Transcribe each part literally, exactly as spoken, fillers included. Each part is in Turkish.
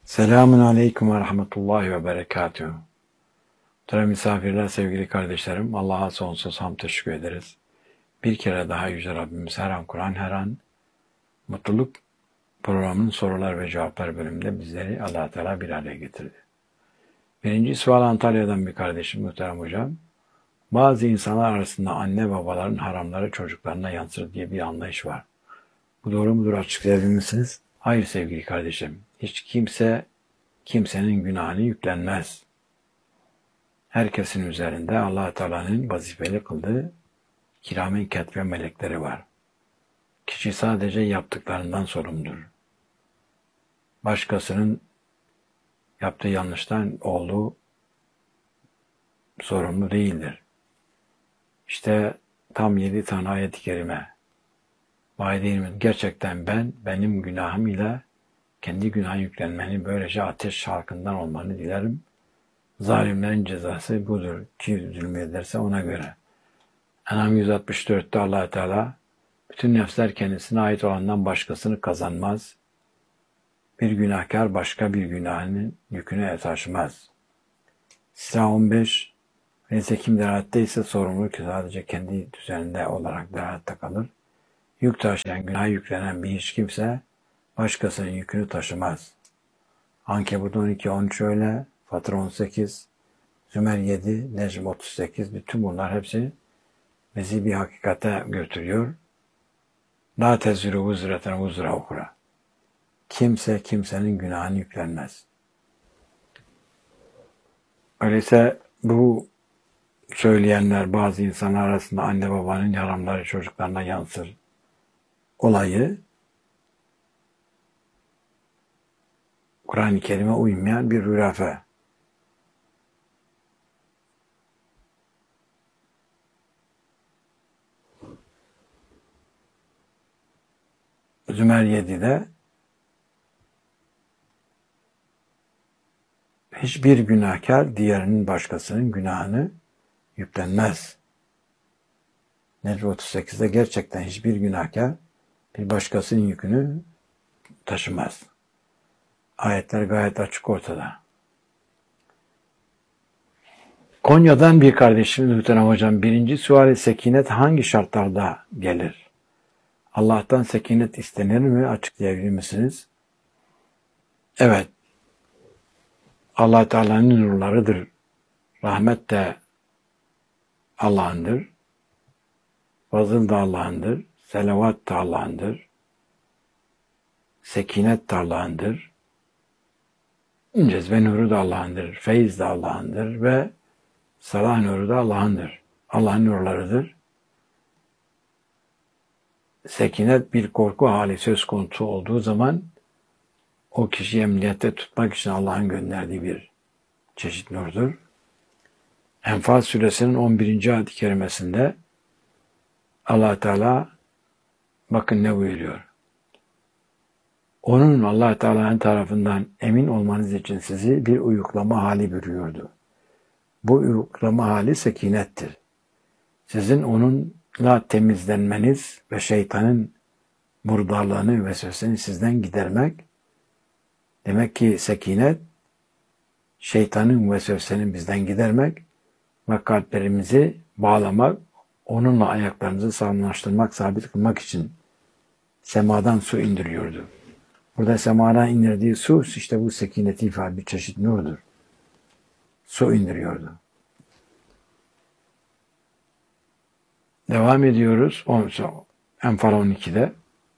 Selamun Aleyküm ve Rahmetullahi ve Berekatuhu. Muhterem misafirler, sevgili kardeşlerim, Allah'a sonsuz hamd teşekkür ederiz. Bir kere daha Yüce Rabbimiz her an Kur'an, her an mutluluk programının sorular ve cevaplar bölümünde bizleri Allah-u Teala bir araya getirdi. Birinci sual Antalya'dan bir kardeşim, muhterem hocam. Bazı insanlar arasında anne babaların haramları çocuklarına yansır diye bir anlayış var. Bu doğru mudur, açıklayabilir misiniz? Hayır sevgili kardeşim, hiç kimse kimsenin günahını yüklenmez. Herkesin üzerinde Allah-u Teala'nın vazifeli kıldığı kiramen ketbe melekleri var. Kişi sadece yaptıklarından sorumludur. Başkasının yaptığı yanlıştan olduğu sorumlu değildir. İşte tam yedi tane ayet-i kerime. Vay gerçekten ben benim günahım ile kendi günah yüklenmeni, böylece ateş şarkından olmanı dilerim. Zalimlerin cezası budur. Kim zulmederse ona göre. En'am yüz altmış dörtte Allah-u Teala bütün nefsler kendisine ait olandan başkasını kazanmaz. Bir günahkar başka bir günahının yükünü taşımaz. Sira on beş neyse kim delatte ise sorumluluk sadece kendi düzeninde olarak delatte kalır. Yük taşıyan, günah yüklenen bir hiç kimse başkasının yükünü taşımaz. Ankebut on iki on üç öyle, Fatır on sekiz, Zümer yedi, Necm otuz sekiz, bütün bunlar hepsi bizi bir hakikate götürüyor. La teziru vuzreten vuzra ukra. Kimse kimsenin günahını yüklenmez. Öyleyse bu söyleyenler bazı insanlar arasında anne babanın haramları çocuklarına yansır olayı Kur'an-ı Kerim'e uymayan bir hurafe. Zümer yedide hiçbir günahkar diğerinin başkasının günahını yüklenmez. Necm otuz sekizde gerçekten hiçbir günahkar bir başkasının yükünü taşımaz. Ayetler gayet açık ortada. Konya'dan bir kardeşimiz muhterem hocam, birinci suali sekinet hangi şartlarda gelir? Allah'tan sekinet istenir mi? Açıklayabilir misiniz? Evet. Allah Teala'nın nurlarıdır. Rahmet de Allah'ındır. Fazıl da Allah'ındır. Selavat da Allah'ındır. Sekinet de Allah'ındır. Cezbe nuru da Allah'ındır. Feyiz de Allah'ındır ve salah nuru da Allah'ındır. Allah'ın nurlarıdır. Sekinet bir korku hali söz konusu olduğu zaman o kişiyi emniyette tutmak için Allah'ın gönderdiği bir çeşit nurdur. Enfal suresinin on birinci ayet-i kerimesinde Allah Teala bakın ne buyuruyor. Onun Allah Teala'nın tarafından emin olmanız için sizi bir uyuklama hali bürüyordu. Bu uyuklama hali sekinettir. Sizin onunla temizlenmeniz ve şeytanın murdarlığını ve vesveseni sizden gidermek. Demek ki sekinet, şeytanın vesvesenin bizden gidermek ve kalplerimizi bağlamak, onunla ayaklarımızı sağlamlaştırmak, sabit kılmak için semadan su indiriyordu. Burada semadan indirdiği su, işte bu sekineti ifade bir çeşit nurdur. Su indiriyordu. Devam ediyoruz. Enfal on ikide.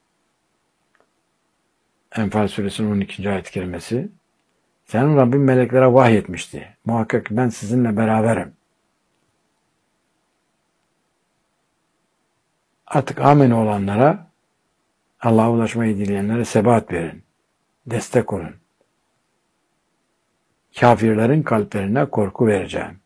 Enfal suresinin on ikinci ayet-i kerimesi. Senin Rabbin meleklere vahyetmişti. Muhakkak ben sizinle beraberim. Artık amin olanlara, Allah'a ulaşmayı dileyenlere sebat verin. Destek olun. Kafirlerin kalplerine korku vereceğim.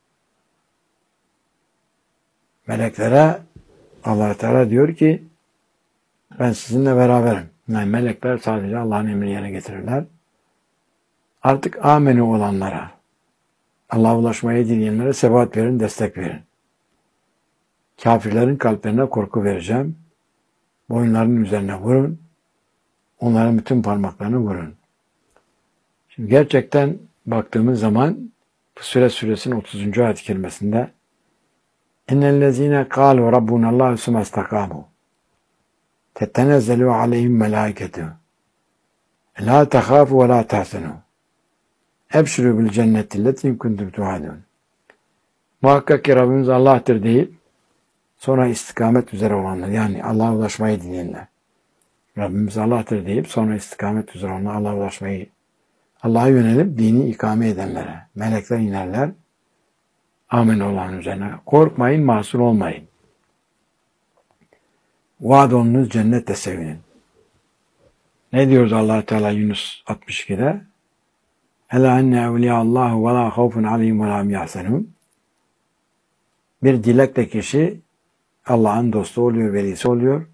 Meleklere Allah Teala diyor ki ben sizinle beraberim. Yani melekler sadece Allah'ın emrini yerine getirirler. Artık ameni olanlara, Allah'a ulaşmayı dileyenlere sebat verin, destek verin. Kafirlerin kalplerine korku vereceğim. Boyunlarının üzerine vurun. Onların bütün parmaklarını vurun. Şimdi gerçekten baktığımız zaman Fussilet suresinin otuzuncu ayet-i kerimesinde اِنَّ قَالُوا رَبُّنَ اللّٰهُ ثُمَّ اسْتَقَامُوا تَتَنَزَّلُ عَلَيْهِمْ مَلَائِكَةُ لَا تَخَافُوا وَلَا تَحْزَنُوا اَبْشِرُوا بِالْجَنَّةِ الَّتِي كُنْتُمْ تُوعَدُونَ. Muhakkak ki Rabbimiz Allah'tır deyip sonra istikamet üzere olanlar, yani Allah'a ulaşmayı dileyenler. Rabbimiz Allah'tır deyip sonra istikamet üzere olanlar, Allah'a ulaşmayı, Allah'a yönelip dini ikame edenlere melekler inerler. Amin olan üzerine. Korkmayın, mahzun olmayın. Vaad olunuz cennette sevinin. Ne diyoruz Allah Teala Yunus altmış ikide? Ela enne evliyallahu ve la havfun aleyhim ve la hum yahzenun. Bir dilekle kişi Allah'ın dostu oluyor, velisi oluyor.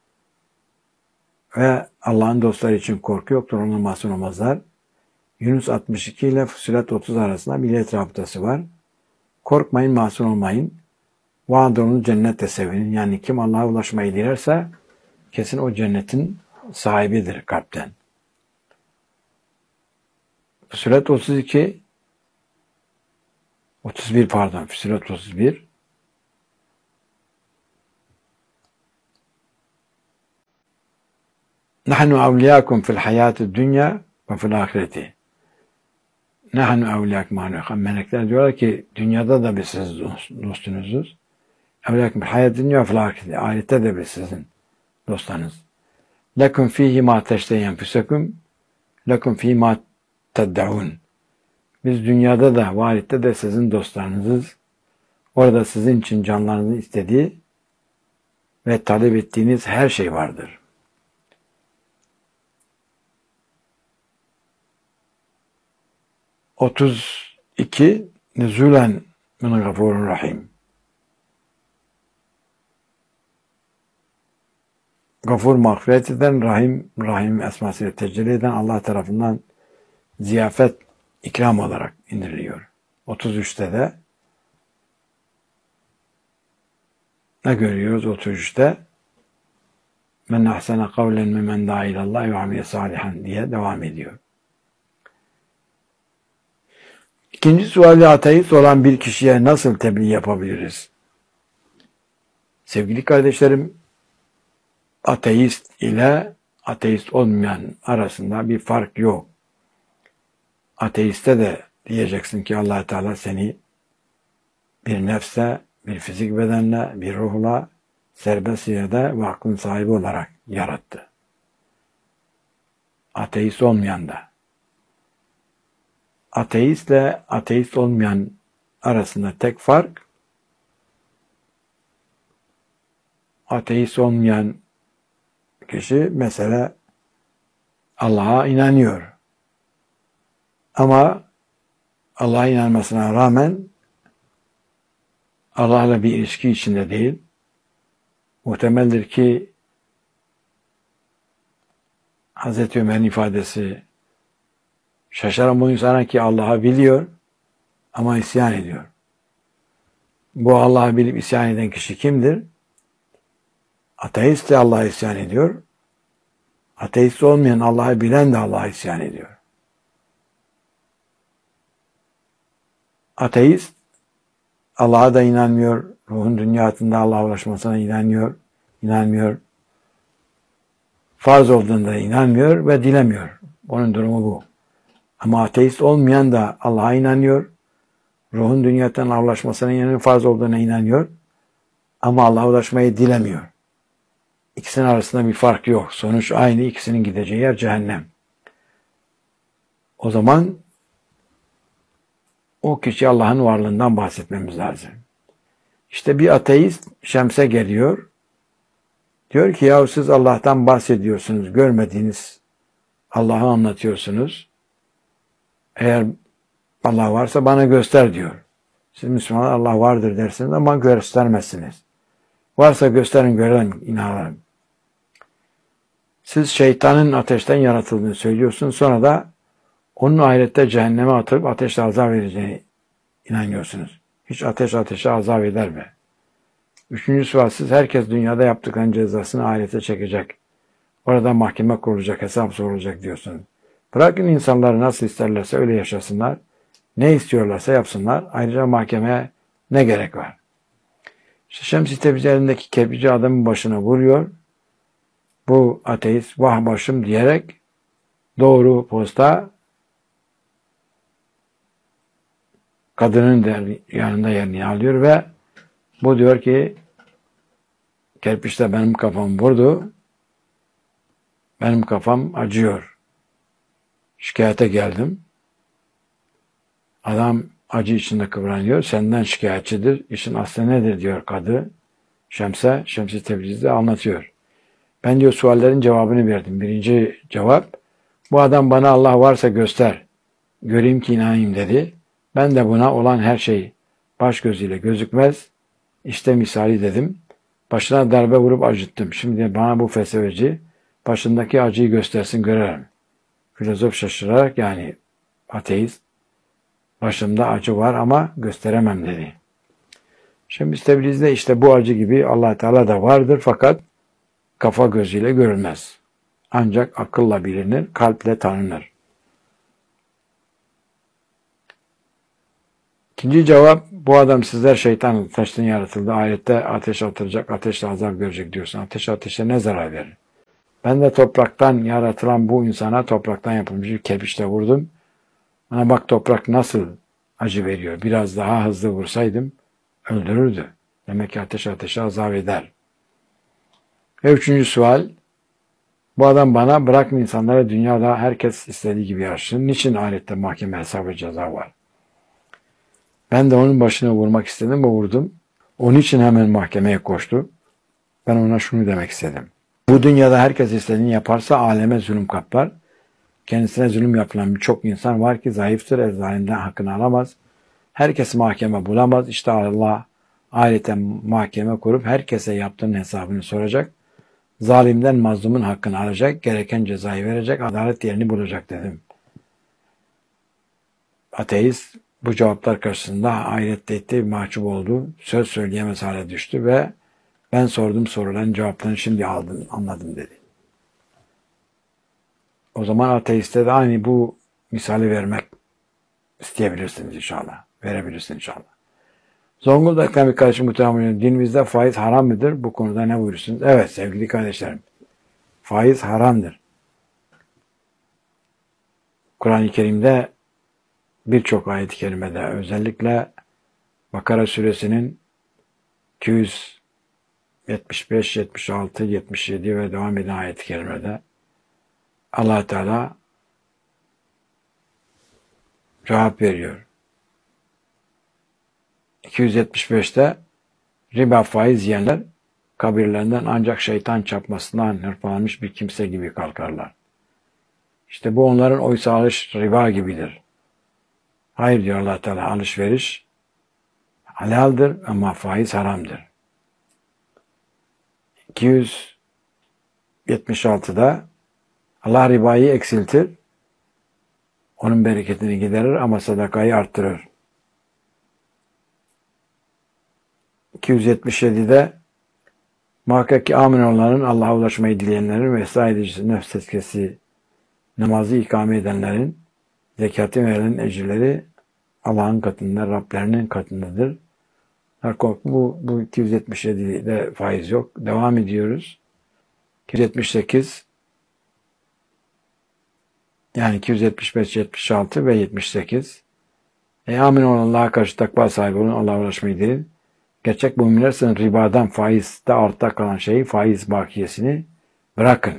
Ve Allah'ın dostları için korku yoktur, ona mahzun olmazlar. Yunus altmış iki ile Fussilet otuz arasında bir ilet rabıtası var. Korkmayın, mahzun olmayın. Vaad olunuz cennette sevinin. Yani kim Allah'a ulaşmayı dilerse kesin o cennetin sahibidir kalpten. Fussilet otuz iki otuz bir pardon. Fussilet otuz bir Nahnu evliyakum fil hayatid dünya ve fil ahireti. Nahnu evliyakum manuha. Melekler diyorlar ki dünyada da biz siz dostunuzuz. Evliyakum fil hayatid dünya ve fil ahireti. Ahirette de biz sizin dostlarınız. Lekum fihi ma teşteyen füsekum. Lekum fihi ma teddaun. Biz dünyada da ve ahirette de sizin dostlarınızız. Orada sizin için canlarınızın istediği ve talep ettiğiniz her şey vardır. otuz iki Nüzulen min gafurun rahim. Gafur mağfiret eden, Rahim, Rahim esmasıyla tecelli eden Allah tarafından ziyafet, ikram olarak indiriliyor. otuz üçte de ne görüyoruz? otuz üçte men ahsene kavlen mimmen da'a ilallahi ve amile salihan diye devam ediyor. İkinci suali, ateist olan bir kişiye nasıl tebliğ yapabiliriz? Sevgili kardeşlerim, ateist ile ateist olmayan arasında bir fark yok. Ateiste de diyeceksin ki Allah Teala seni bir nefse, bir fizik bedenle, bir ruhla, serbest irade ve aklın sahibi olarak yarattı. Ateist olmayan da. Ateistle ateist olmayan arasında tek fark, ateist olmayan kişi mesela Allah'a inanıyor. Ama Allah'a inanmasına rağmen Allah'la bir ilişki içinde değil. Muhtemeldir ki Hazreti Ömer'in ifadesi, şaşaran bu insana ki Allah'ı biliyor ama isyan ediyor. Bu Allah'ı bilip isyan eden kişi kimdir? Ateist de Allah'a isyan ediyor. Ateist olmayan, Allah'ı bilen de Allah'a isyan ediyor. Ateist Allah'a da inanmıyor, ruhun dünyasında Allah'a ulaşmasına inanmıyor, inanmıyor. Farz olduğunda inanmıyor ve dilemiyor. Onun durumu bu. Ama ateist olmayan da Allah'a inanıyor, ruhun dünyadan Allah'a ulaşmasına inanıyor, farz olduğuna inanıyor. Ama Allah'a ulaşmayı dilemiyor. İkisinin arasında bir fark yok. Sonuç aynı, ikisinin gideceği yer cehennem. O zaman o kişi Allah'ın varlığından bahsetmemiz lazım. İşte bir ateist Şems'e geliyor. Diyor ki yahu siz Allah'tan bahsediyorsunuz. Görmediğiniz Allah'ı anlatıyorsunuz. Eğer Allah varsa bana göster diyor. Siz Müslümanlar Allah vardır dersiniz ama göstermezsiniz. Varsa gösterin, görelim, inanalım. Siz şeytanın ateşten yaratıldığını söylüyorsunuz. Sonra da onun ahirette cehenneme atılıp ateşle azap vereceğine inanıyorsunuz. Hiç ateş ateşe azap eder mi? Üçüncüsü var, siz herkes dünyada yaptıklarının cezasını ahirete çekecek. Orada mahkeme kurulacak, hesap sorulacak diyorsunuz. Bırakın insanları nasıl isterlerse öyle yaşasınlar. Ne istiyorlarsa yapsınlar. Ayrıca mahkemeye ne gerek var? İşte Şems-i Tebrizi elindeki kepici adamın başına vuruyor. Bu ateist vah başım diyerek doğru posta kadının yanında yerini alıyor ve bu diyor ki kerpiçte benim kafam vurdu. Benim kafam acıyor. Şikayete geldim. Adam acı içinde kıvranıyor. Senden şikayetçidir. İşin aslı nedir diyor kadı. Şems'e, Şems-i Tebriz'de anlatıyor. Ben diyor suallerin cevabını verdim. Birinci cevap, bu adam bana Allah varsa göster. Göreyim ki inanayım dedi. Ben de buna olan her şey baş gözüyle gözükmez. İşte misali dedim. Başına darbe vurup acıttım. Şimdi bana bu felsefeci başındaki acıyı göstersin görelim. Filozof şaşırarak yani ateist başımda acı var ama gösteremem dedi. Şimdi Tebriz'de işte bu acı gibi Allah Teala da vardır fakat kafa gözüyle görülmez. Ancak akılla bilinir, kalple tanınır. İkinci cevap, bu adam sizler şeytan taştan yaratıldı. Ayette ateş atılacak, ateşle azap görecek diyorsun. Ateş ateşe ne zarar verir? Ben de topraktan yaratılan bu insana topraktan yapılmış bir kerpiçle vurdum. Bana bak toprak nasıl acı veriyor. Biraz daha hızlı vursaydım öldürürdü. Demek ki ateş ateşe azap eder. Ve üçüncü sual, bu adam bana bırakın insanlara dünyada herkes istediği gibi yaşasın. Niçin ahirette mahkeme hesabı ceza var? Ben de onun başına vurmak istedim ve vurdum. Onun için hemen mahkemeye koştu. Ben ona şunu demek istedim. Bu dünyada herkes istediğini yaparsa aleme zulüm kaplar. Kendisine zulüm yapılan birçok insan var ki zayıftır, el zalimden hakkını alamaz. Herkes mahkeme bulamaz. İşte Allah ahirete mahkeme kurup herkese yaptığının hesabını soracak. Zalimden mazlumun hakkını alacak, gereken cezayı verecek, adalet yerini bulacak dedim. Ateist bu cevaplar karşısında ahirette ettiği bir mahcup oldu. Söz söyleyemez hale düştü ve ben sorduğum soruların cevaplarını şimdi aldım, anladım dedi. O zaman ateiste de aynı bu misali vermek isteyebilirsiniz inşallah. Verebilirsiniz inşallah. Zonguldak'tan bir kardeşim muhtemelen dinimizde faiz haram mıdır? Bu konuda ne buyurursunuz? Evet sevgili kardeşlerim. Faiz haramdır. Kur'an-ı Kerim'de birçok ayet-i kerimede özellikle Bakara suresinin iki yüz yetmiş beş, yetmiş altı, yetmiş yedi ve devam eden ayet-i kerimede Allah Teala cevap veriyor. iki yüz yetmiş beşte riba faiz yiyenler kabirlerinden ancak şeytan çarpmasından hırpalanmış bir kimse gibi kalkarlar. İşte bu onların oysa alış riba gibidir. Hayır diyor Allah Teala, alışveriş halaldir ama faiz haramdır. iki yüz yetmiş altıda Allah ribayı eksiltir, onun bereketini giderir ama sadakayı arttırır. iki yüz yetmiş yedide muhakkak ki amin olanların, Allah'a ulaşmayı dileyenlerin ve ıslah edicisi nefs tezkiyesi namazı ikame edenlerin, zekatı verenin ecirleri Allah'ın katında, Rablerinin katındadır. Bu, bu iki yüz yetmiş yedide faiz yok. Devam ediyoruz. iki yüz yetmiş sekiz yani iki yüz yetmiş beş, yetmiş altı ve yetmiş sekiz. Ey amin olan Allah'a karşı takva sahibi olun, Allah'a ulaşmayı dilin. Gerçek müminlersin ribadan, faizde artta kalan şeyi, faiz bakiyesini bırakın.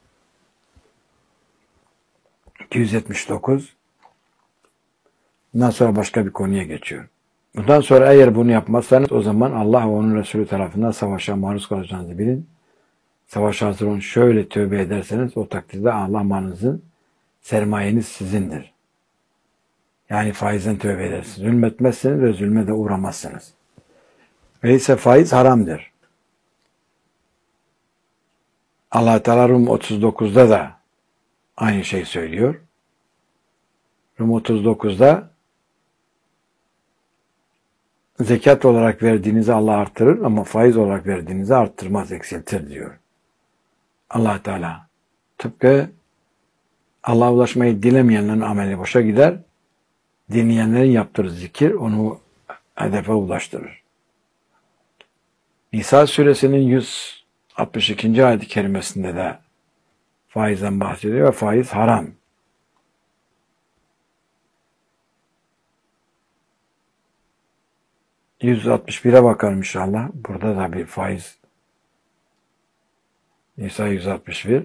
iki yüz yetmiş dokuz. Bundan sonra başka bir konuya geçiyor. Bundan sonra eğer bunu yapmazsanız o zaman Allah ve onun Resulü tarafından savaşa maruz kalacağınızı bilin. Savaşa hazır olun. Şöyle tövbe ederseniz o takdirde Allah malınızın, sermayeniz sizindir. Yani faizden tövbe edersiniz. Zulmetmezsiniz ve zulme de uğramazsınız. Öyleyse faiz haramdır. Allah Teala Rum otuz dokuzda da aynı şey söylüyor. Rum otuz dokuzda zekat olarak verdiğinizi Allah arttırır ama faiz olarak verdiğinizi arttırmaz, eksiltir diyor. Allah Teala tıpkı Allah'a ulaşmayı dilemeyenlerin ameli boşa gider. Dinleyenlerin yaptığı zikir onu hedefe ulaştırır. Nisa suresinin yüz altmış ikinci ayet-i kerimesinde de faizden bahsediyor ve faiz haram. yüz altmış bire bakalım inşallah. Burada da bir faiz. Nisa yüz altmış bir.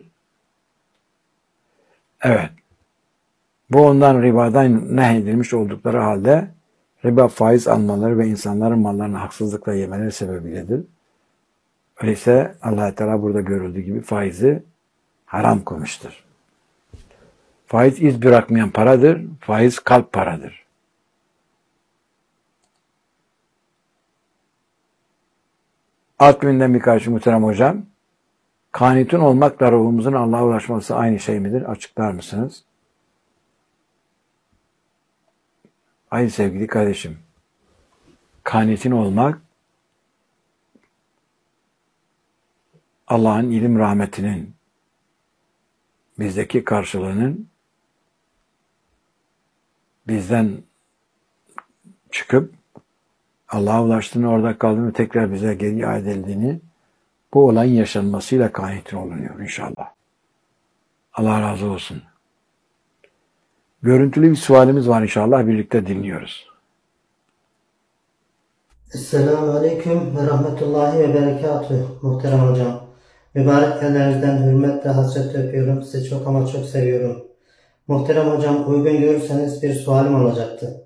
Evet. Bu ondan ribadan nehyedilmiş oldukları halde riba faiz almaları ve insanların mallarını haksızlıkla yemeleri sebebiyledir. Öyleyse Allah Teala burada görüldüğü gibi faizi haram kılmıştır. Faiz iz bırakmayan paradır. Faiz kalp paradır. Alt birinden birkaç muhterem hocam. Kanitun olmakla ruhumuzun Allah'a ulaşması aynı şey midir? Açıklar mısınız? Ay sevgili kardeşim. Kanitin olmak Allah'ın ilim rahmetinin bizdeki karşılığının bizden çıkıp Allah'a ulaştığını, orada kaldığını, tekrar bize geri iade edildiğini, bu olayın yaşanmasıyla kanitin olunuyor inşallah. Allah razı olsun. Görüntülü bir sualimiz var inşallah. Birlikte dinliyoruz. Esselamu Aleyküm ve Rahmetullahi ve Berekatuhu muhterem hocam. Mübarek ellerinizden hürmetle hasretle öpüyorum. Sizi çok ama çok seviyorum. Muhterem hocam, uygun görürseniz bir sualim olacaktı.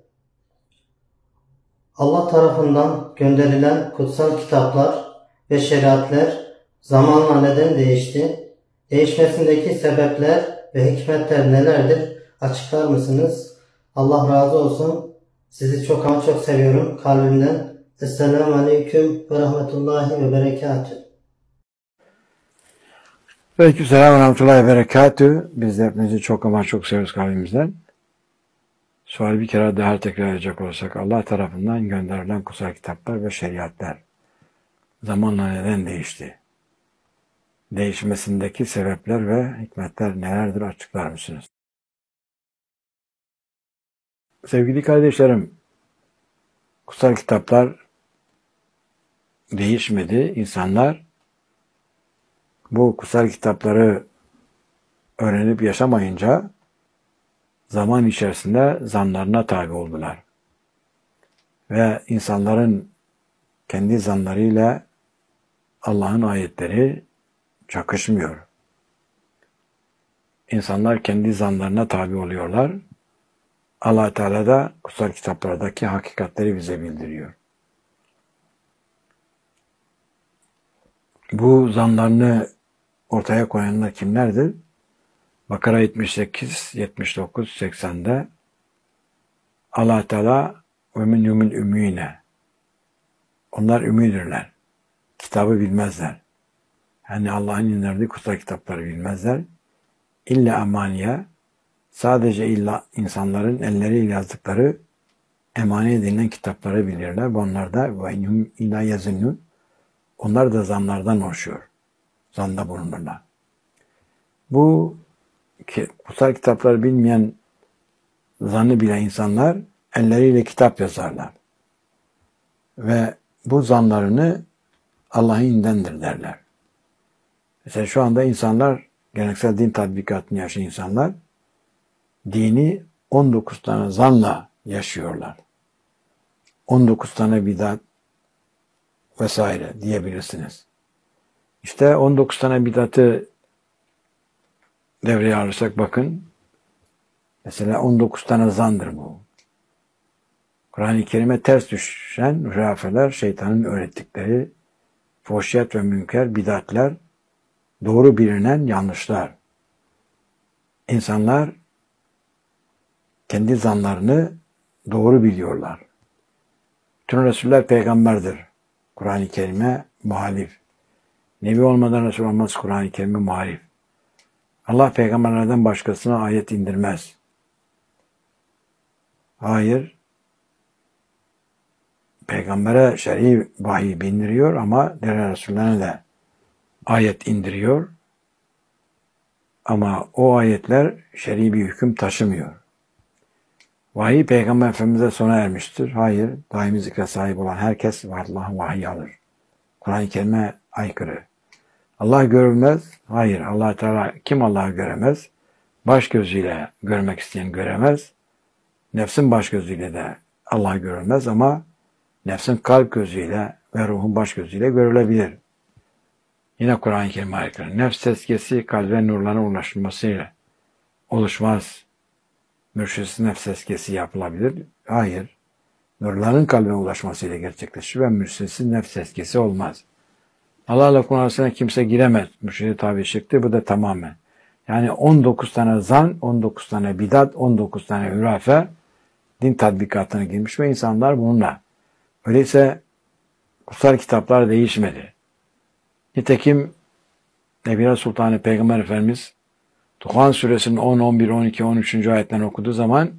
Allah tarafından gönderilen kutsal kitaplar ve şeriatler zamanla neden değişti? Değişmesindeki sebepler ve hikmetler nelerdir? Açıklar mısınız? Allah razı olsun. Sizi çok ama çok seviyorum kalbimden. Esselamu Aleyküm ve Rahmetullahi ve Berekatuhu. Aleykümselam ve Rahmetullahi ve Berekatuhu. Biz de hepinizi çok ama çok seviyoruz kalbimizden. Suali bir kere daha tekrar edecek olursak, Allah tarafından gönderilen kutsal kitaplar ve şeriatlar zamanla neden değişti? Değişmesindeki sebepler ve hikmetler nelerdir? Açıklar mısınız? Sevgili kardeşlerim, kutsal kitaplar değişmedi. İnsanlar bu kutsal kitapları öğrenip yaşamayınca zaman içerisinde zanlarına tabi oldular. Ve insanların kendi zanlarıyla Allah'ın ayetleri çakışmıyor. İnsanlar kendi zanlarına tabi oluyorlar. Allah Teala da kutsal kitaplardaki hakikatleri bize bildiriyor. Bu zanlarını ortaya koyanlar kimlerdir? Bakara yetmiş sekiz, yetmiş dokuz, seksende Allah Teala ve min yumil ümmine. Onlar ümmidirler. Kitabı bilmezler. Yani Allah'ın indirdiği kutsal kitapları bilmezler. İlla amaniye, sadece illa insanların elleriyle yazdıkları emanet edilen kitapları bilirler. Onlar da ve yum illa yazınnun. Onlar da zanlardan oluşuyor. Zanda bulunurlar. Bu kutsal kitapları bilmeyen, zannı bilen insanlar elleriyle kitap yazarlar. Ve bu zanlarını Allah'ın indendir derler. Mesela şu anda insanlar, geleneksel din tatbikatını yaşayan insanlar, dini on dokuz tane zanla yaşıyorlar. on dokuz tane bidat vesaire diyebilirsiniz. İşte on dokuz tane bidatı devreye alırsak bakın, mesela on dokuz tane zandır bu. Kur'an-ı Kerim'e ters düşen hurafeler, şeytanın öğrettikleri fuhşiyat ve münker, bidatler, doğru bilinen yanlışlar. İnsanlar kendi zanlarını doğru biliyorlar. Bütün Resuller peygamberdir. Kur'an-ı Kerim'e muhalif. Nebi olmadan Resul olmaz, Kur'an-ı Kerim'e muhalif. Allah peygamberlerden başkasına ayet indirmez. Hayır. Peygambere şer'i vahiy bindiriyor ama diğer Resullerine de ayet indiriyor. Ama o ayetler şer'i bir hüküm taşımıyor. Vahiy Peygamber Efendimiz'e sona ermiştir. Hayır, daimi zikre sahip olan herkes Allah'ın vahiy alır. Kur'an-ı Kerim'e aykırı. Allah görülmez. Hayır, Allah Teala kim Allah'ı göremez? Baş gözüyle görmek isteyen göremez. Nefsin baş gözüyle de Allah görülmez ama nefsin kalp gözüyle ve ruhun baş gözüyle görülebilir. Yine Kur'an-ı Kerim'e aykırı. Nefs tezkiyesi kalbe nurların ulaşılmasıyla oluşmaz. Mürşidsiz nefs tezkiyesi yapılabilir. Hayır. Nurların kalbe ulaşmasıyla gerçekleşir ve mürşidsiz nefs tezkiyesi olmaz. Allah'la Kur'an arasına kimse giremez. Mürşid-i tabi şıktı. Bu da tamamen. Yani on dokuz tane zan, on dokuz tane bidat, on dokuz tane hürafe din tatbikatına girmiş ve insanlar bununla. Öyleyse kutsal kitaplar değişmedi. Nitekim Nebiler Sultanı Peygamber Efendimiz Duhan Suresinin on, on bir, on iki, on üçüncü ayetlerini okuduğu zaman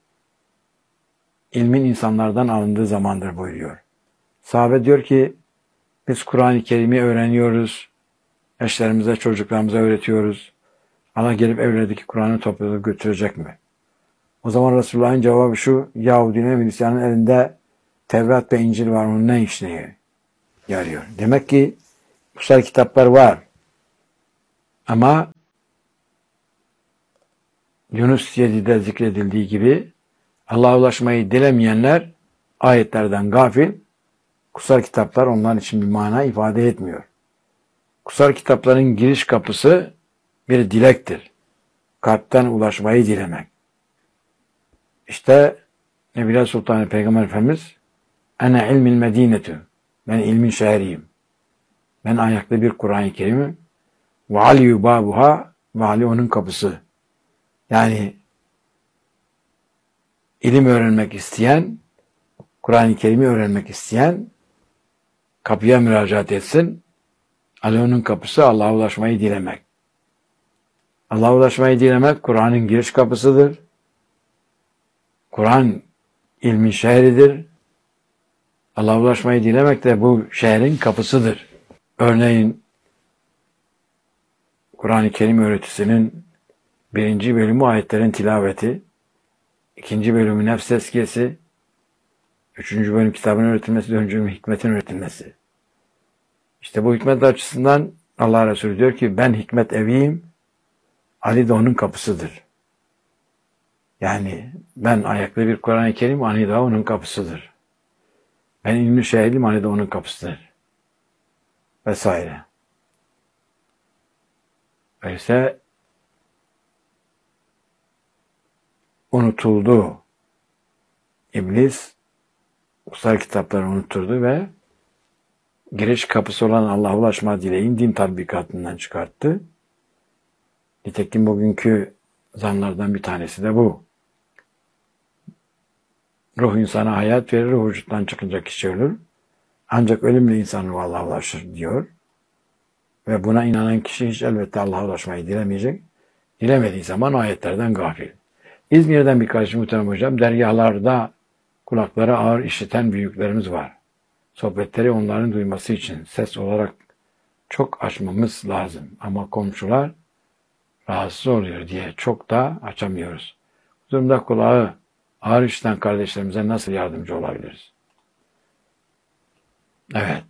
ilmin insanlardan alındığı zamandır buyuruyor. Sahabe diyor ki biz Kur'an-ı Kerim'i öğreniyoruz. Eşlerimize, çocuklarımıza öğretiyoruz. Allah gelip evlerdeki Kur'an'ı toplayıp götürecek mi? O zaman Resulullah'ın cevabı şu: Yahudinin ve Hristiyanın elinde Tevrat ve İncil var. Onun ne işine yarıyor? Demek ki kutsal kitaplar var. Ama Yunus yedide zikredildiği gibi Allah'a ulaşmayı dilemeyenler ayetlerden gafil, kutsal kitaplar onlar için bir mana ifade etmiyor. Kutsal kitapların giriş kapısı bir dilektir. Kalpten ulaşmayı dilemek. İşte Nebiler Sultanı Peygamber Efendimiz Ene ilmil medinetü. Ben ilmin şehriyim. Ben ayaklı bir Kur'an-ı Kerim'im. Ve aliyu babuha ve ali onun kapısı. Yani ilim öğrenmek isteyen, Kur'an-ı Kerim'i öğrenmek isteyen kapıya müracaat etsin. Ali onun kapısı Allah'a ulaşmayı dilemek. Allah'a ulaşmayı dilemek Kur'an'ın giriş kapısıdır. Kur'an ilmin şehridir. Allah'a ulaşmayı dilemek de bu şehrin kapısıdır. Örneğin Kur'an-ı Kerim öğretisinin birinci bölümü ayetlerin tilaveti, ikinci bölümü nefs tezkiyesi, üçüncü bölüm kitabın öğretilmesi, dördüncü bölüm hikmetin öğretilmesi. İşte bu hikmet açısından Allah Resulü diyor ki ben hikmet eviyim, Ali de onun kapısıdır. Yani ben ayaklı bir Kur'an-ı Kerim, Ali de onun kapısıdır. Ben ilmi şehirliyim, Ali de onun kapısıdır. Vesaire. Öyleyse unutuldu. İblis kutsal kitapları unutturdu ve giriş kapısı olan Allah'a ulaşma dileğin din tatbikatından çıkarttı. Nitekim bugünkü zanlardan bir tanesi de bu. Ruh insana hayat verir, ruh vücuttan çıkınca kişi ölür. Ancak ölümle insan ruhu Allah'a ulaşır diyor. Ve buna inanan kişi hiç elbette Allah'a ulaşmayı dilemeyecek. Dilemediği zaman ayetlerden gafil. İzmir'den birkaç muhterem hocam, dergahlarda kulakları ağır işiten büyüklerimiz var. Sohbetleri onların duyması için ses olarak çok açmamız lazım. Ama komşular rahatsız oluyor diye çok da açamıyoruz. Bu durumda kulağı ağır işiten kardeşlerimize nasıl yardımcı olabiliriz? Evet.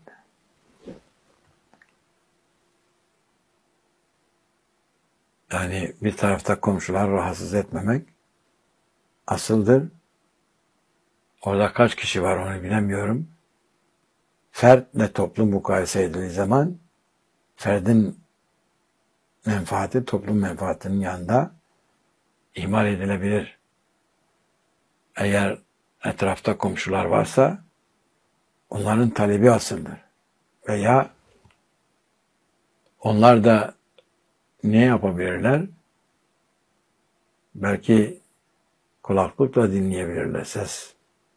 Yani bir tarafta komşular rahatsız etmemek asıldır. Orada kaç kişi var onu bilemiyorum. Fertle toplum mukayese edildiği zaman ferdin menfaati toplum menfaatinin yanında ihmal edilebilir. Eğer etrafta komşular varsa onların talebi asıldır. Veya onlar da ne yapabilirler? Belki kulaklıkla dinleyebilirler ses.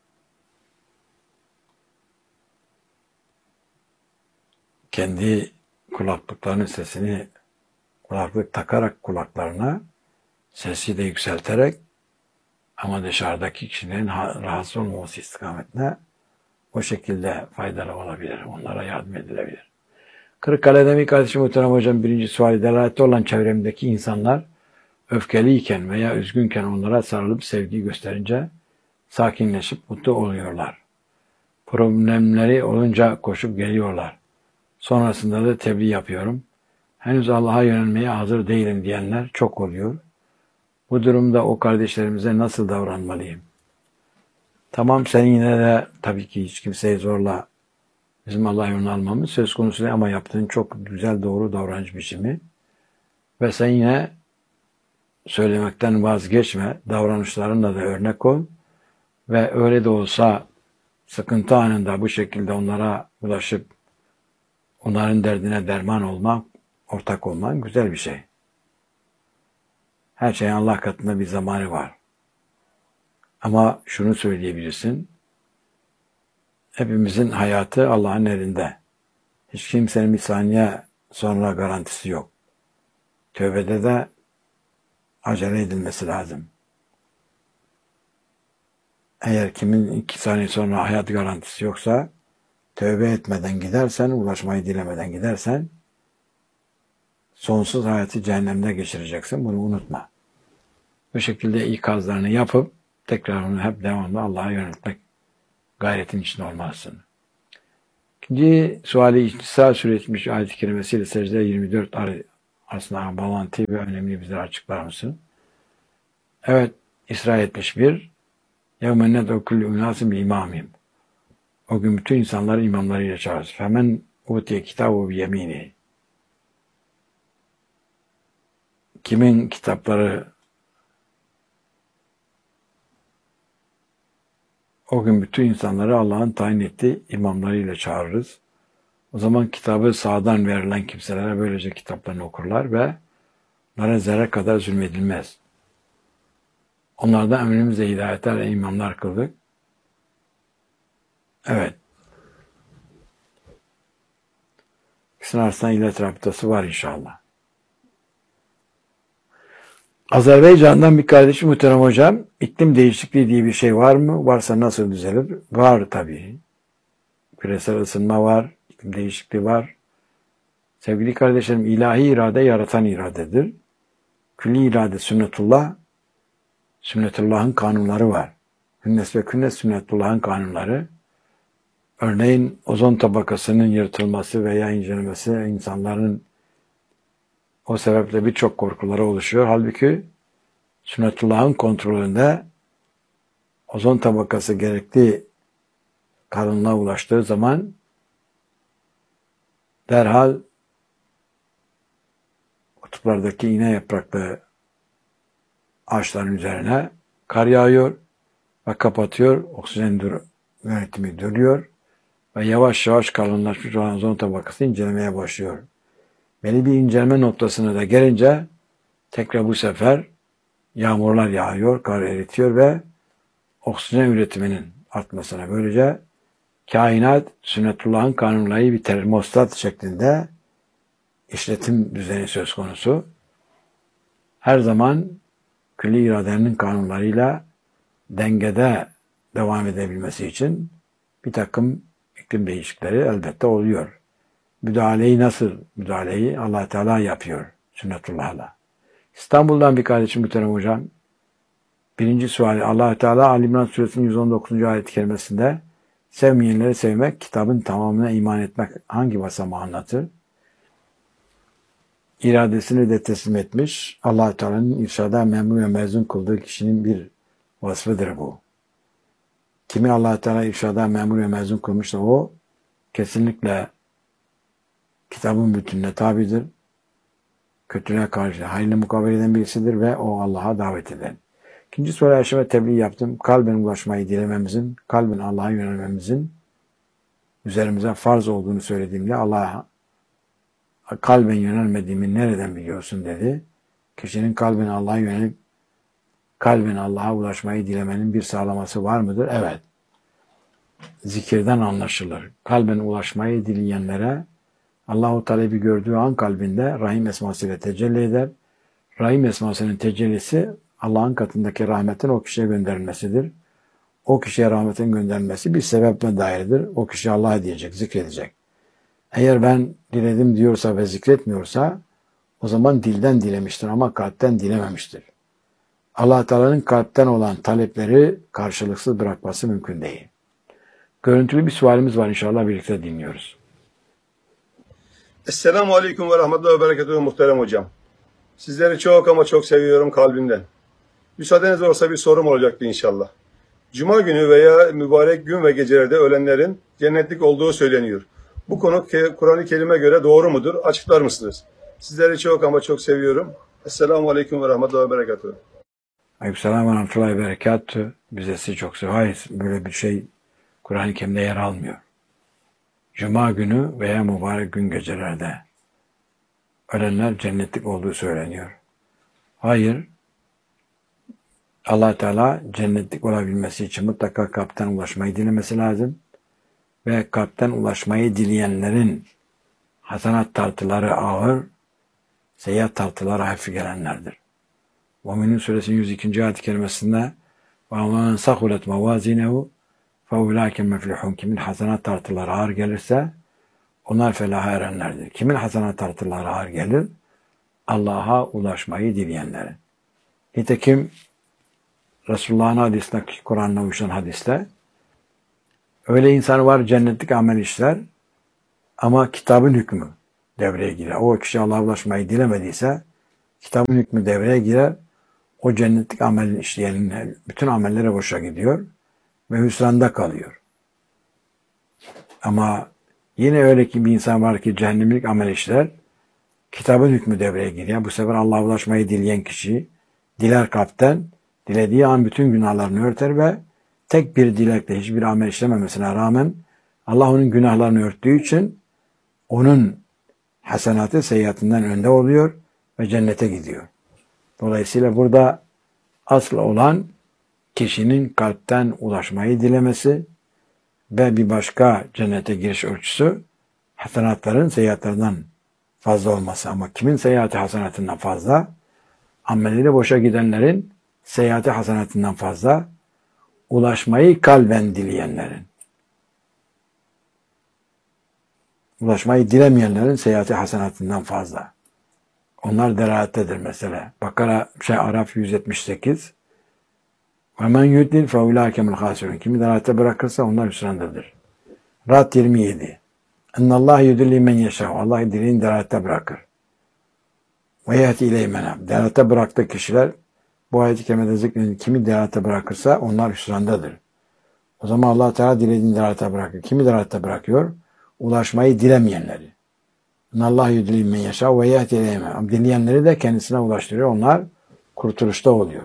Kendi kulaklıklarının sesini kulaklık takarak kulaklarına sesi de yükselterek ama dışarıdaki kişilerin rahatsız olmaması istikametine o şekilde faydalı olabilir. Onlara yardım edilebilir. Kırıkkale'de bir kardeşim muhterem hocam birinci suali delalette olan çevremdeki insanlar öfkeliyken veya üzgünken onlara sarılıp sevgi gösterince sakinleşip mutlu oluyorlar. Problemleri olunca koşup geliyorlar. Sonrasında da tebliğ yapıyorum. Henüz Allah'a yönelmeye hazır değilim diyenler çok oluyor. Bu durumda o kardeşlerimize nasıl davranmalıyım? Tamam sen yine de tabii ki hiç kimseyi zorla bizim Allah'a yönelmemiz söz konusu değil ama yaptığın çok güzel doğru davranış biçimi. Ve sen yine söylemekten vazgeçme. Davranışlarınla da örnek ol. Ve öyle de olsa sıkıntı anında bu şekilde onlara ulaşıp onların derdine derman olmak, ortak olmak güzel bir şey. Her şeyin Allah katında bir zamanı var. Ama şunu söyleyebilirsin. Hepimizin hayatı Allah'ın elinde. Hiç kimsenin bir saniye sonra garantisi yok. Tövbede de acele edilmesi lazım. Eğer kimin iki saniye sonra hayat garantisi yoksa tövbe etmeden gidersen, ulaşmayı dilemeden gidersen sonsuz hayatı cehennemde geçireceksin. Bunu unutma. Bu şekilde ikazlarını yapıp tekrar onu hep devamlı Allah'a yöneltmek gayretin içinde olmalısın. İkinci suali İhtisar Suresi ayet-i kerimesiyle secde yirmi dört arasında bağlantı ve önemli bizlere açıklar mısın? Evet, İsra yetmiş bir يَوْمَ نَدْعُ كُلُّ اُنَاسٍ بِاِمَامِهِمْ O gün bütün insanları imamlarıyla çağırırız. فَمَنْ اُوْتِيَ كِتَابُهُ بِيَم۪ينِهِ Kimin kitapları o gün bütün insanları Allah'ın tayin ettiği imamlarıyla çağırırız. O zaman kitabı sağdan verilen kimselere böylece kitaplarını okurlar ve onlara zerre kadar zulmedilmez. Onlardan emrimizle hidayetler ve imamlar kıldık. Evet. İkisinin arasında illet rabıtası var inşallah. Azerbaycan'dan bir kardeşim muhterem hocam, iklim değişikliği diye bir şey var mı? Varsa nasıl düzelir? Var tabii. Küresel ısınma var, iklim değişikliği var. Sevgili kardeşlerim, ilahi irade yaratan iradedir. Külli irade sünnetullah, sünnetullah'ın kanunları var. Hünnes ve künnes sünnetullah'ın kanunları. Örneğin ozon tabakasının yırtılması veya incelemesi insanların o sebeple birçok korkuları oluşuyor. Halbuki sünnetullah'ın kontrolünde ozon tabakası gerekli kalınlığa ulaştığı zaman derhal kutuplardaki iğne yapraklı ağaçların üzerine kar yağıyor ve kapatıyor. Oksijen dur yönetimi duruyor ve yavaş yavaş kalınlaşmış olan ozon tabakası incelemeye başlıyor. Belli bir inceleme noktasına da gelince tekrar bu sefer yağmurlar yağıyor, kar eritiyor ve oksijen üretiminin artmasına böylece kainat sünnetullah'ın kanunları bir termostat şeklinde işletim düzeni söz konusu. Her zaman külli iradenin kanunlarıyla dengede devam edebilmesi için bir takım iklim değişiklikleri elbette oluyor. Müdahaleyi nasıl müdahaleyi Allah Teala yapıyor sünnetullah'la. İstanbul'dan bir kardeşim muhterem hocam. Birinci suali Allah Teala Ali İmran Suresinin yüz on dokuzuncu ayet-i kerimesinde sevmeyenleri sevmek, kitabın tamamına iman etmek hangi basamağı anlatır? İradesini de teslim etmiş. Allah Teala'nın irşada memnun ve mezun kıldığı kişinin bir vasfıdır bu. Kimi Allah Teala irşada memnun ve mezun kılmışsa o kesinlikle kitabın bütününe tabidir. Kötülüğe karşı hayırlı mukabele eden birisidir ve o Allah'a davet eder. İkinci soru aşama tebliğ yaptım. Kalben ulaşmayı dilememizin, kalben Allah'a yönelmemizin üzerimize farz olduğunu söylediğimde Allah'a kalben yönelmediğimi nereden biliyorsun dedi. Kişinin kalben Allah'a yönelip kalben Allah'a ulaşmayı dilemenin bir sağlaması var mıdır? Evet. Zikirden anlaşılır. Kalben ulaşmayı dileyenlere Allah-u Teala'yı gördüğü an kalbinde Rahim esmasıyla tecelli eder. Rahim esmasının tecellisi Allah'ın katındaki rahmetin o kişiye gönderilmesidir. O kişiye rahmetin gönderilmesi bir sebeple dairdir. O kişi Allah'a diyecek, zikredecek. Eğer ben diledim diyorsa ve zikretmiyorsa o zaman dilden dilemiştir ama kalpten dilememiştir. Allah Teala'nın kalpten olan talepleri karşılıksız bırakması mümkün değil. Görüntülü bir sualimiz var, inşallah birlikte dinliyoruz. Esselamu Aleyküm ve Rahmetullahi ve Berekatuhu muhterem hocam. Sizleri çok ama çok seviyorum kalbimden. Müsaadeniz olursa bir sorum olacaktı inşallah. Cuma günü veya mübarek gün ve gecelerde ölenlerin cennetlik olduğu söyleniyor. Bu konu Kur'an-ı Kerim'e göre doğru mudur? Açıklar mısınız? Sizleri çok ama çok seviyorum. Esselamu Aleyküm ve Rahmetullahi ve Berekatuhu. Aleykümselam ve Rahmetullahi ve Berekatuhu. Bize sizi çok seviyoruz. Böyle bir şey Kur'an-ı Kerim'de yer almıyor. Cuma günü veya mübarek gün gecelerde ölenler cennetlik olduğu söyleniyor. Hayır. Allah Teala cennetlik olabilmesi için mutlaka kalpten ulaşmayı dilemesi lazım. Ve kalpten ulaşmayı dileyenlerin hasenat tartıları ağır, seyyiat tartıları hafif gelenlerdir. Mü'minin suresinin yüz ikinci ayet-i kerimesinde وَاَمَنْ سَخُلَتْ مَوَازِينَهُ فَاُولَٰئِكَ مَفْلِحُونَ Kimin hasenat tartıları ağır gelirse onlar felaha erenlerdir. Kimin hasenat tartıları ağır gelir? Allah'a ulaşmayı dileyenlerin. Nitekim Resulullah'ın hadisine, Kur'an'la uyuşan hadiste öyle insan var cennetlik amel işler ama kitabın hükmü devreye girer. O kişi Allah'a ulaşmayı dilemediyse kitabın hükmü devreye girer. O cennetlik amelin işleyenin bütün amellere boşa gidiyor ve hüsranda kalıyor. Ama yine öyle ki bir insan var ki cehennemlik amel işler, kitabın hükmü devreye giriyor. Bu sefer Allah'a ulaşmayı dileyen kişi diler kalpten, dilediği an bütün günahlarını örter ve tek bir dilekle hiçbir amel işlememesine rağmen Allah onun günahlarını örttüğü için onun hasenatı seyyiatından önde oluyor ve cennete gidiyor. Dolayısıyla burada asıl olan kişinin kalpten ulaşmayı dilemesi ve bir başka cennete giriş ölçüsü hasenatların seyyiatlarından fazla olması. Ama kimin seyyiatı hasenatından fazla? Amelleri boşa gidenlerin seyyiatı hasenatından fazla, ulaşmayı kalben dileyenlerin. Ulaşmayı dilemeyenlerin seyyiatı hasenatından fazla. Onlar delalettedir mesela. Bakara, şey, Araf yüz yetmiş sekiz. وَمَنْ يُدْلِلْ فَاُولَٰئِكَ مُ الْخَاسِرُونَ Kimi delalette bırakırsa onlar hüsrandadır. Rad yirmi yedi. اَنَّ اللّٰهِ يُدْلِّ مَنْ يَشَاءُ Allah dileğini delalette bırakır. وَيَهْتِ اِلَيْهِ مَنَابٍ Delalette bıraktığı kişiler, bu ayet-i kerimede zikredilen kimi delalette bırakırsa onlar hüsrandadır. O zaman Allah Teala dilediğini delalette bırakır. Kimi delalette bırakıyor? Ulaşmayı dilemeyenleri. Allah yudli men yaşa ve yehdi ileyhi. Dileyenleri de kendisine ulaştırıyor. Onlar kurtuluşta oluyor.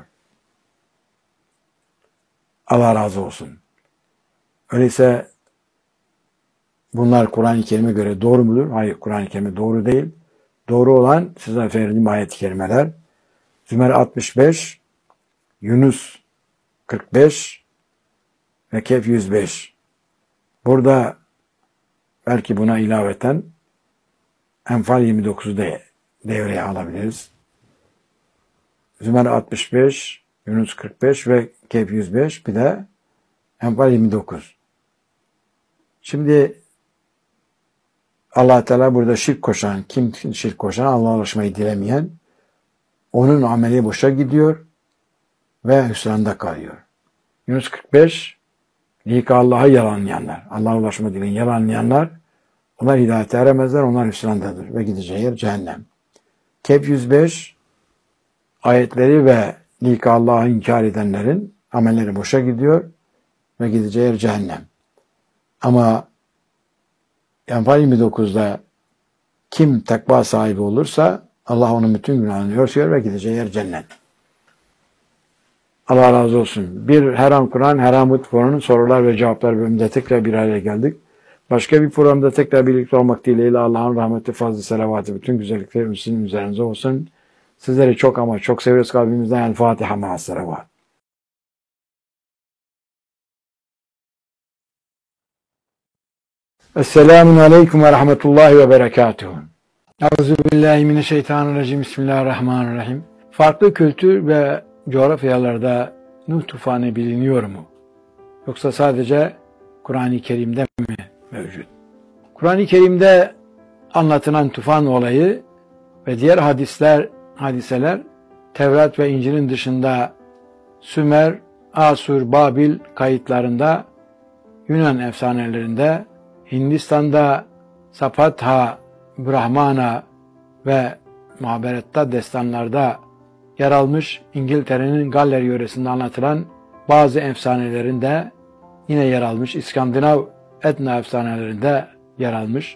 Allah razı olsun. Öyleyse bunlar Kur'an-ı Kerim'e göre doğru mudur? Hayır, Kur'an-ı Kerim'e doğru değil. Doğru olan size verdiğim ayet-i kerimeler. Zümer altmış beş, Yunus kırk beş ve Kehf yüz beş. Burada belki buna ilaveten Enfal yirmi dokuzu da devreye alabiliriz. Zümer altmış beş, Yunus kırk beş ve Kehf yüz beş, bir de Enfal yirmi dokuz. Şimdi Allah Teala burada şirk koşan, kim şirk koşan, Allah'a ulaşmayı dilemeyen, onun ameli boşa gidiyor ve hüsranda kalıyor. Yunus kırk beş, lika Allah'a yalanlayanlar, Allah'a ulaşmayı dileyen yalanlayanlar, onlar hidayete eremezler, onlar hüsrandadır ve gideceği yer cehennem. Kehf yüz beş, ayetleri ve lika Allah'ı inkar edenlerin amelleri boşa gidiyor ve gideceği yer cehennem. Ama Enfal yirmi dokuzda kim takva sahibi olursa Allah onun bütün günahını örtüyor ve gideceği yer cennet. Allah razı olsun. Bir Her An Kur'an, Her An Mutlu'nun sorular ve cevaplar bölümünde tekrar bir araya geldik. Başka bir programda tekrar birlikte olmak dileğiyle Allah'ın rahmeti, fazlı, selavatı, bütün güzellikleri sizin üzerinize olsun. Sizleri çok ama çok seviyoruz kalbimizden. El Fatiha ma'as selavat. Esselamun aleyküm ve rahmetullahi ve berekatuhu. Euzubillahimineşşeytanirracim. Bismillahirrahmanirrahim. Farklı kültür ve coğrafyalarda Nuh tufanı biliniyor mu? Yoksa sadece Kur'an-ı Kerim'de mi mevcut? Kur'an-ı Kerim'de anlatılan tufan olayı ve diğer hadisler, hadiseler Tevrat ve İncil'in dışında Sümer, Asur, Babil kayıtlarında, Yunan efsanelerinde, Hindistan'da Sapatha, Brahmana ve Mahabharata destanlarda yer almış, İngiltere'nin Galler yöresinde anlatılan bazı efsanelerinde yine yer almış, İskandinav Etna efsanelerinde yer almış,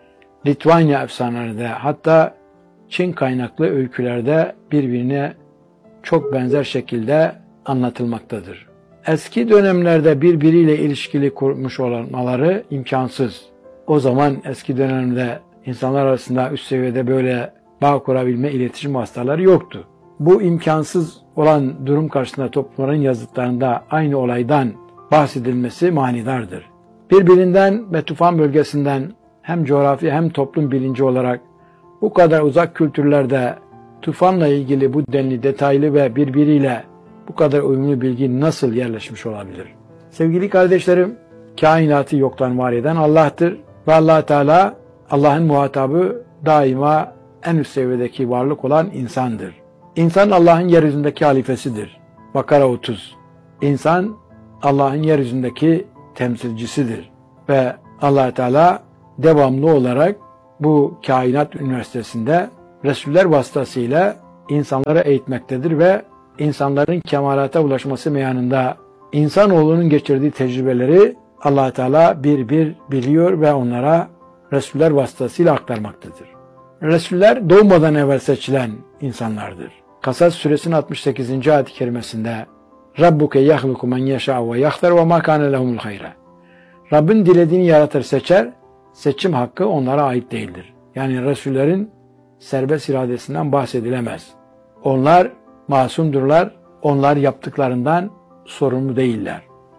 Litvanya efsanelerinde, hatta Çin kaynaklı öykülerde birbirine çok benzer şekilde anlatılmaktadır. Eski dönemlerde birbiriyle ilişkili kurmuş olmaları imkansız. O zaman eski dönemde insanlar arasında üst seviyede böyle bağ kurabilme, iletişim vasıtaları yoktu. Bu imkansız olan durum karşısında toplumların yazıtlarında aynı olaydan bahsedilmesi manidardır. Birbirinden ve tufan bölgesinden hem coğrafi hem toplum bilinci olarak bu kadar uzak kültürlerde tufanla ilgili bu denli detaylı ve birbiriyle bu kadar uyumlu bilgi nasıl yerleşmiş olabilir? Sevgili kardeşlerim, kainatı yoktan var eden Allah'tır ve Allah Teala, Allah'ın muhatabı daima en üst seviyedeki varlık olan insandır. İnsan Allah'ın yeryüzündeki halifesidir. Bakara otuz. İnsan Allah'ın yeryüzündeki temsilcisidir ve Allah Teala devamlı olarak bu kainat üniversitesinde Resuller vasıtasıyla insanları eğitmektedir ve insanların kemalata ulaşması meyanında insanoğlunun geçirdiği tecrübeleri Allah Teala bir bir biliyor ve onlara Resuller vasıtasıyla aktarmaktadır. Resuller doğmadan evvel seçilen insanlardır. Kasas suresinin altmış sekizinci ayet-i kerimesinde Rabbuke yahluku men yeşâ ve yahtar ve mâ kâne lehumul hayra. Rabbin dilediğini yaratır, seçer, seçim hakkı onlara ait değildir. Yani Resullerin serbest iradesinden bahsedilemez. Onlar masumdurlar, onlar yaptıklarından sorumlu değiller.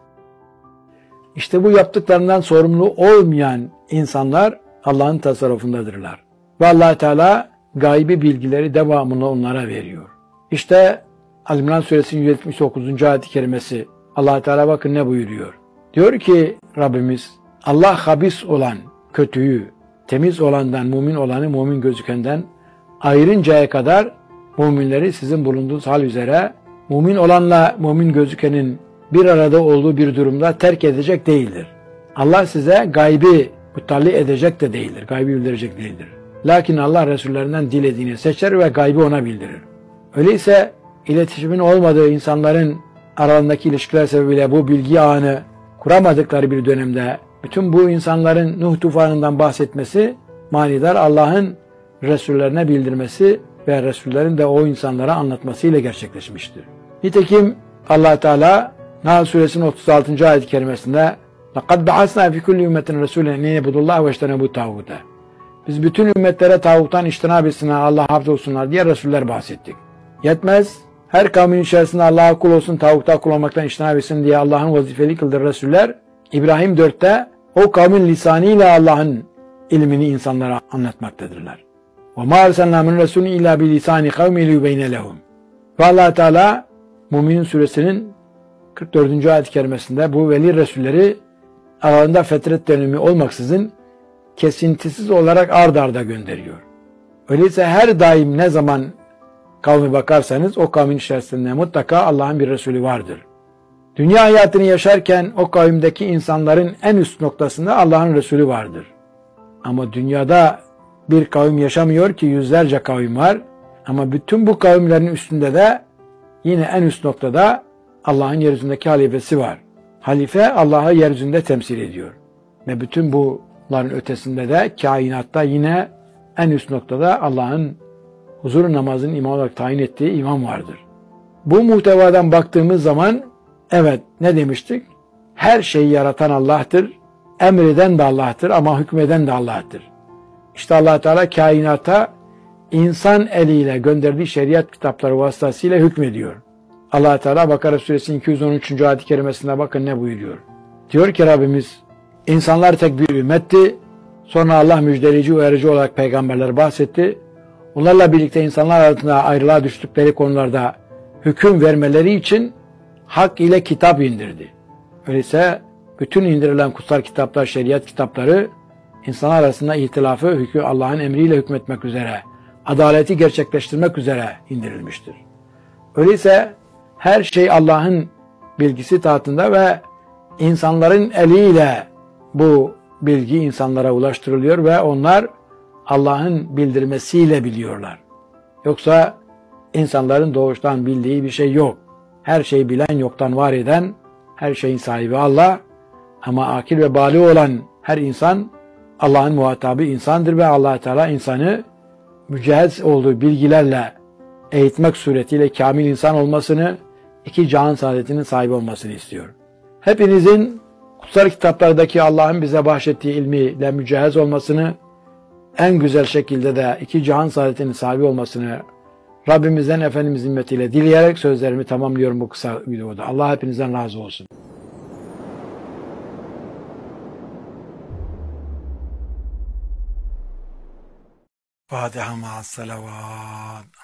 İşte bu yaptıklarından sorumlu olmayan insanlar Allah'ın tasarrufundadırlar. Ve Allah Teala gaybi bilgileri devamını onlara veriyor. İşte Al-İmran suresinin yüz yetmiş dokuzuncu ayet-i kerimesi, Allah Teala bakın ne buyuruyor. Diyor ki Rabbimiz, Allah habis olan kötüyü, temiz olandan, mümin olanı mümin gözükenden ayırıncaya kadar müminleri sizin bulunduğunuz hal üzere mümin olanla mümin gözükenin bir arada olduğu bir durumda terk edecek değildir. Allah size gaybi mutalli edecek de değildir, gaybi bildirecek değildir. Lakin Allah Resullerinden dilediğini seçer ve gaybi ona bildirir. Öyleyse iletişimin olmadığı insanların aralarındaki ilişkiler sebebiyle bu bilgi ağını kuramadıkları bir dönemde bütün bu insanların Nuh tufanından bahsetmesi manidar Allah'ın Resullerine bildirmesi ve Resullerin de o insanlara anlatmasıyla gerçekleşmiştir. Nitekim Allah Teala Nahl suresinin otuz altıncı ayet-i kerimesinde لَقَدْ بَعَثْنَا فِي كُلِّ اُمَّةٍ رَسُولًا اَنْ يَعْبُدُوا اللّٰهَ وَاجْتَنِبُوا الطَّاغُوتَ. Biz bütün ümmetlere tağuttan içtinab etsinler, Allah'a abd olsunlar diye Resuller bahsettik. Yetmez, her kavmin içerisinde Allah'a kul olsun, tağuta kul olmaktan içtinab etsin diye Allah'ın vazifeli kıldığı Resuller, İbrahim dörtte o kavmin lisanıyla Allah'ın ilmini insanlara anlatmaktadırlar. وَمَا أَرْسَلْنَا مِنْ رَسُولٍ اِلَّا بِلِسَانِ قَوْمِ لِيُبَيْنَ لَهُمْ. Ve Allah Teala Müminin suresinin kırk dördüncü ayet-i kerimesinde bu veli Resulleri aralarında fetret dönemi olmaksızın kesintisiz olarak ard arda gönderiyor. Öyleyse her daim ne zaman kavmi bakarsanız o kavmin içerisinde mutlaka Allah'ın bir Resulü vardır. Dünya hayatını yaşarken o kavimdeki insanların en üst noktasında Allah'ın Resulü vardır. Ama dünyada bir kavim yaşamıyor ki yüzlerce kavim var. Ama bütün bu kavimlerin üstünde de yine en üst noktada Allah'ın yeryüzündeki halifesi var. Halife Allah'ı yeryüzünde temsil ediyor. Ve bütün bunların ötesinde de kainatta yine en üst noktada Allah'ın huzur namazının imam olarak tayin ettiği imam vardır. Bu muhtevadan baktığımız zaman evet ne demiştik? Her şeyi yaratan Allah'tır, emreden de Allah'tır ama hükmeden de Allah'tır. İşte Allah Teala kainata insan eliyle gönderdiği şeriat kitapları vasıtasıyla hükmediyor. Allah Teala Bakara suresinin iki yüz on üçüncü ayet-i kerimesinde bakın ne buyuruyor. Diyor ki Rabbimiz, insanlar tek bir ümmetti. Sonra Allah müjdeleyici, uyarıcı olarak peygamberler bahsetti. Onlarla birlikte insanlar arasında ayrılığa düştükleri konularda hüküm vermeleri için hak ile kitap indirdi. Öyleyse bütün indirilen kutsal kitaplar, şeriat kitapları insanlar arasında ihtilafı hükü Allah'ın emriyle hükmetmek üzere, adaleti gerçekleştirmek üzere indirilmiştir. Öyleyse her şey Allah'ın bilgisi tahtında ve insanların eliyle bu bilgi insanlara ulaştırılıyor ve onlar Allah'ın bildirmesiyle biliyorlar. Yoksa insanların doğuştan bildiği bir şey yok. Her şeyi bilen, yoktan var eden, her şeyin sahibi Allah. Ama akil ve bâli olan her insan Allah'ın muhatabı insandır ve Allah Teala insanı mücehhez olduğu bilgilerle eğitmek suretiyle kamil insan olmasını, iki cihan saadetinin sahibi olmasını istiyor. Hepinizin kutsal kitaplardaki Allah'ın bize bahşettiği ilmiyle mücehhez olmasını, en güzel şekilde de iki cihan saadetinin sahibi olmasını Rabbimizden Efendimizin himmetiyle dileyerek sözlerimi tamamlıyorum bu kısa videoda. Allah hepinizden razı olsun. Fatiha ma'as salavat.